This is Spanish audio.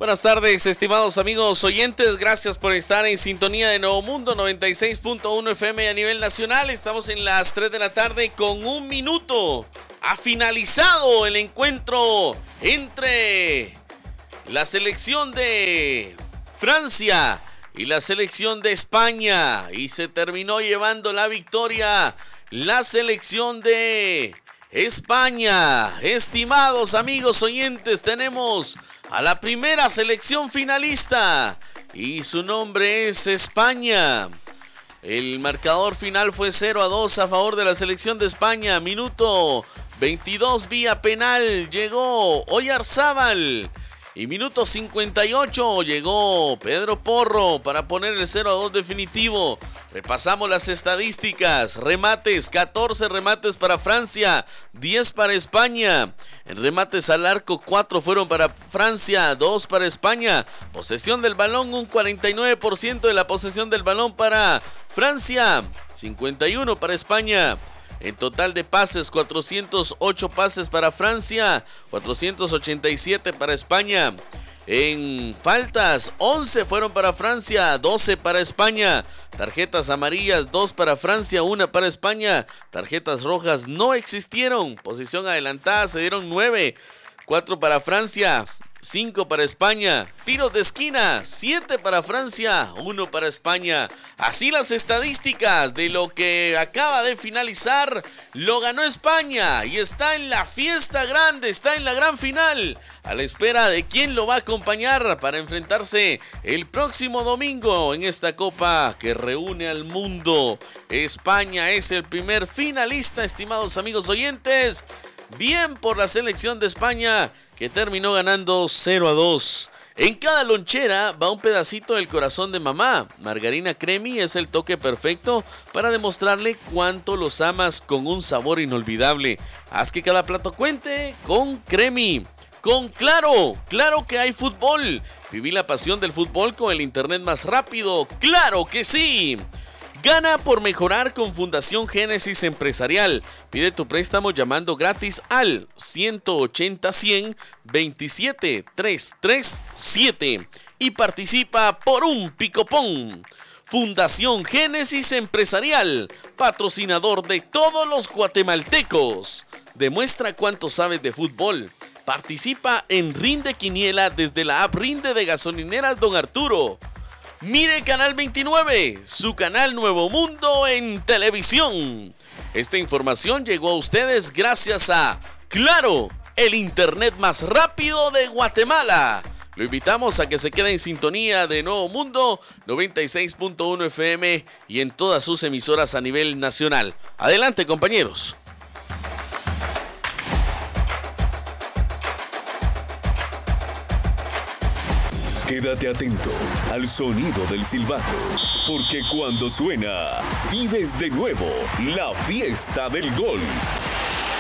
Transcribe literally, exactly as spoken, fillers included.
Buenas tardes, estimados amigos oyentes, gracias por estar en sintonía de Nuevo Mundo noventa y seis punto uno F M a nivel nacional. Estamos en las tres de la tarde con un minuto. Ha finalizado el encuentro entre la selección de Francia y la selección de España y se terminó llevando la victoria la selección de España. Estimados amigos oyentes, tenemos a la primera selección finalista y su nombre es España. El marcador final fue cero a dos a favor de la selección de España. Minuto veintidós vía penal llegó Oyarzábal. Y minuto cincuenta y ocho llegó Pedro Porro para poner el cero a dos definitivo. Repasamos las estadísticas. Remates, catorce remates para Francia, diez para España. En remates al arco, cuatro fueron para Francia, dos para España. Posesión del balón, un cuarenta y nueve por ciento de la posesión del balón para Francia, cincuenta y uno para España. En total de pases, cuatrocientos ocho pases para Francia, cuatrocientos ochenta y siete para España. En faltas, once fueron para Francia, doce para España. Tarjetas amarillas, dos para Francia, una para España. Tarjetas rojas no existieron. Posición adelantada, se dieron nueve, cuatro para Francia, cinco para España. Tiros de esquina, siete para Francia, uno para España. Así las estadísticas de lo que acaba de finalizar. Lo ganó España y está en la fiesta grande, está en la gran final, a la espera de quién lo va a acompañar para enfrentarse el próximo domingo en esta copa que reúne al mundo. España es el primer finalista, estimados amigos oyentes. Bien por la selección de España, que terminó ganando cero a dos. En cada lonchera va un pedacito del corazón de mamá. Margarina Cremi es el toque perfecto para demostrarle cuánto los amas con un sabor inolvidable. Haz que cada plato cuente con Cremi. Con Claro, claro que hay fútbol. Viví la pasión del fútbol con el internet más rápido. ¡Claro que sí! Gana por mejorar con Fundación Génesis Empresarial. Pide tu préstamo llamando gratis al ciento ochenta cien veintisiete trescientos treinta y siete y participa por un picopón. Fundación Génesis Empresarial, patrocinador de todos los guatemaltecos. Demuestra cuánto sabes de fútbol. Participa en Rinde Quiniela desde la app Rinde de Gasolineras Don Arturo. Mire Canal veintinueve, su canal Nuevo Mundo en televisión. Esta información llegó a ustedes gracias a Claro, el internet más rápido de Guatemala. Lo invitamos a que se quede en sintonía de Nuevo Mundo noventa y seis punto uno F M y en todas sus emisoras a nivel nacional. Adelante, compañeros. Quédate atento al sonido del silbato, porque cuando suena, vives de nuevo la fiesta del gol.